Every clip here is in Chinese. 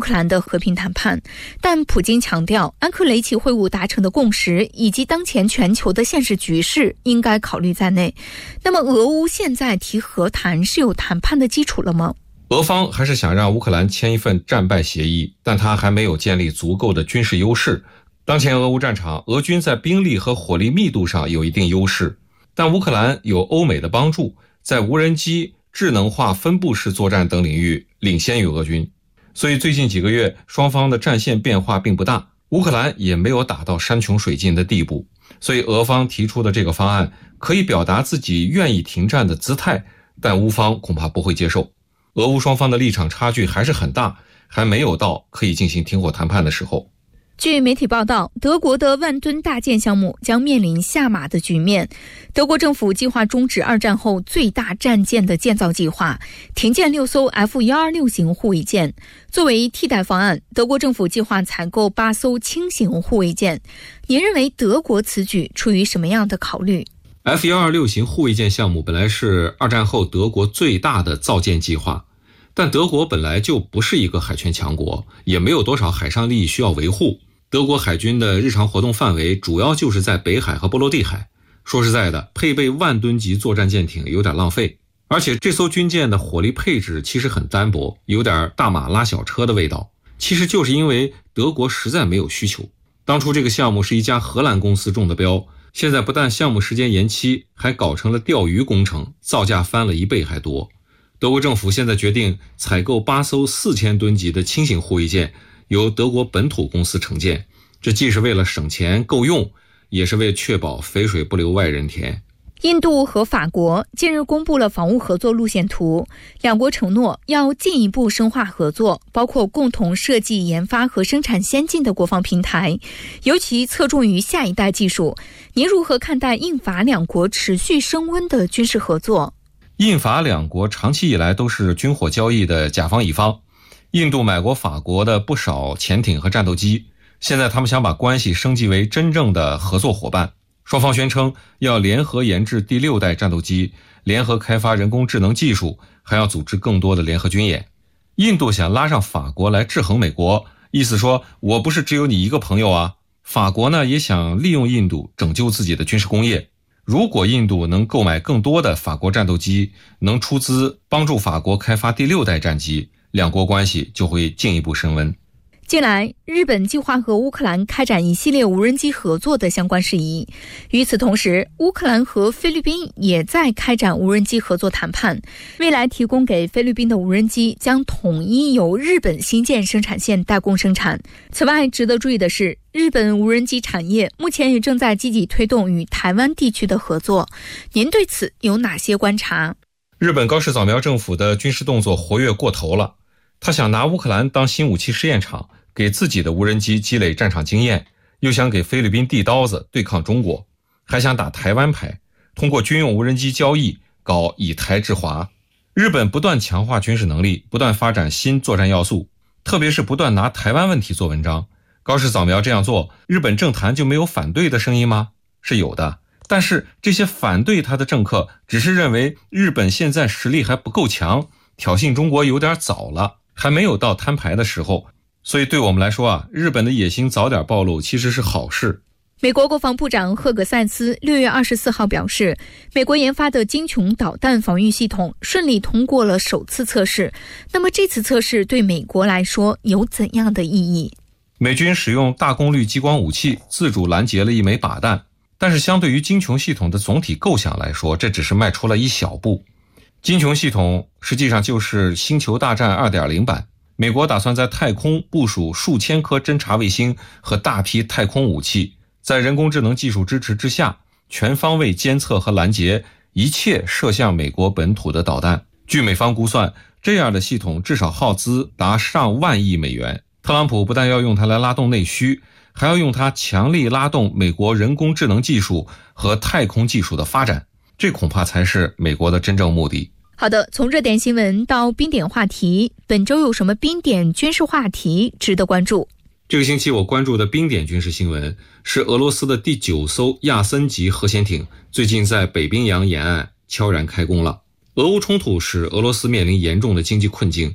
克兰的和平谈判，但普京强调安克雷奇会晤达成的共识以及当前全球的现实局势应该考虑在内。那么俄乌现在提和谈是有谈判的基础了吗？ 俄方还是想让乌克兰签一份战败协议，但他还没有建立足够的军事优势。当前俄乌战场，俄军在兵力和火力密度上有一定优势，但乌克兰有欧美的帮助，在无人机、智能化分布式作战等领域领先于俄军。所以最近几个月双方的战线变化并不大，乌克兰也没有打到山穷水尽的地步。所以俄方提出的这个方案可以表达自己愿意停战的姿态，但乌方恐怕不会接受。俄乌双方的立场差距还是很大，还没有到可以进行停火谈判的时候。 据媒体报道，德国的万吨大舰项目将面临下马的局面。德国政府计划终止二战后最大战舰的建造计划，停建6艘 F126 型护卫舰。作为替代方案，德国政府计划采购8艘轻型护卫舰。您认为德国此举出于什么样的考虑？ F126 型护卫舰项目本来是二战后德国最大的造舰计划，但德国本来就不是一个海权强国，也没有多少海上利益需要维护。德国海军的日常活动范围主要就是在北海和波罗的海。说实在的，配备万吨级作战舰艇有点浪费，而且这艘军舰的火力配置其实很单薄，有点大马拉小车的味道。其实就是因为德国实在没有需求。当初这个项目是一家荷兰公司中的标，现在不但项目时间延期，还搞成了钓鱼工程，造价翻了1倍还多。德国政府现在决定采购8艘4000吨级的轻型护卫舰，由德国本土公司承建，这既是为了省钱够用，也是为确保肥水不流外人田。 印度和法国近日公布了防务合作路线图，两国承诺要进一步深化合作，包括共同设计、研发和生产先进的国防平台，尤其侧重于下一代技术。您如何看待印法两国持续升温的军事合作？ 印法两国长期以来都是军火交易的甲方乙方，印度买过法国的不少潜艇和战斗机，现在他们想把关系升级为真正的合作伙伴。双方宣称要联合研制第6代战斗机，联合开发人工智能技术，还要组织更多的联合军演。印度想拉上法国来制衡美国，意思说我不是只有你一个朋友啊。法国呢也想利用印度拯救自己的军事工业。如果印度能购买更多的法国战斗机，能出资帮助法国开发第6代战机，两国关系就会进一步升温。 近来，日本计划和乌克兰开展一系列无人机合作的相关事宜。与此同时，乌克兰和菲律宾也在开展无人机合作谈判。未来提供给菲律宾的无人机将统一由日本新建生产线代工生产。此外，值得注意的是，日本无人机产业目前也正在积极推动与台湾地区的合作。您对此有哪些观察？ 日本高市早苗政府的军事动作活跃过头了，他想拿乌克兰当新武器试验场，给自己的无人机积累战场经验，又想给菲律宾递刀子对抗中国，还想打台湾牌，通过军用无人机交易搞以台制华。日本不断强化军事能力，不断发展新作战要素，特别是不断拿台湾问题做文章。高市早苗这样做，日本政坛就没有反对的声音吗？是有的，但是这些反对他的政客只是认为日本现在实力还不够强，挑衅中国有点早了，还没有到摊牌的时候。所以对我们来说日本的野心早点暴露其实是好事。 美国国防部长赫格塞斯6月24号表示，美国研发的精穹导弹防御系统顺利通过了首次测试。那么这次测试对美国来说有怎样的意义？ 美军使用大功率激光武器自主拦截了1枚靶弹，但是相对于精穹系统的总体构想来说，这只是迈出了一小步。精穹系统实际上就是星球大战 2.0 版。美国打算在太空部署数千颗侦察卫星和大批太空武器，在人工智能技术支持之下，全方位监测和拦截一切射向美国本土的导弹。据美方估算，这样的系统至少耗资达上万亿美元。特朗普不但要用它来拉动内需，还要用它强力拉动美国人工智能技术和太空技术的发展，这恐怕才是美国的真正目的。 好的，从热点新闻到冰点话题，本周有什么冰点军事话题值得关注？ 这个星期我关注的冰点军事新闻是俄罗斯的第9艘亚森级核潜艇最近在北冰洋沿岸悄然开工了。俄乌冲突使俄罗斯面临严重的经济困境，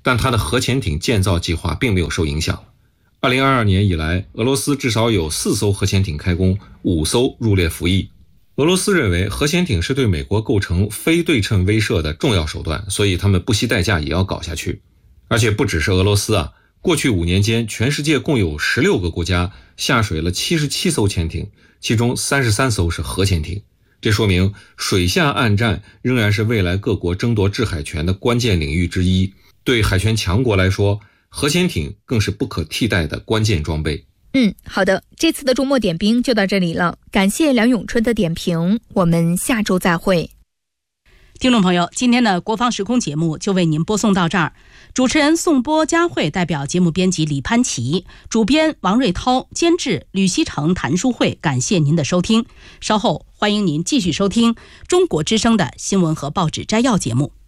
但它的核潜艇建造计划并没有受影响。2022年以来，俄罗斯至少有4艘核潜艇开工，5艘入列服役。俄罗斯认为核潜艇是对美国构成非对称威慑的重要手段，所以他们不惜代价也要搞下去。而且不只是俄罗斯啊，过去5年间，全世界共有16个国家下水了77艘潜艇，其中33艘是核潜艇。这说明水下岸战仍然是未来各国争夺制海权的关键领域之一。对海权强国来说，核潜艇更是不可替代的关键装备。 好的，这次的周末点兵就到这里了，感谢梁永春的点评，我们下周再会。 听众朋友，今天的国防时空节目就为您播送到这儿。主持人宋波、佳慧代表节目编辑李潘琪，主编王瑞涛，监制吕希成、谭淑慧，感谢您的收听。稍后欢迎您继续收听中国之声的新闻和报纸摘要节目。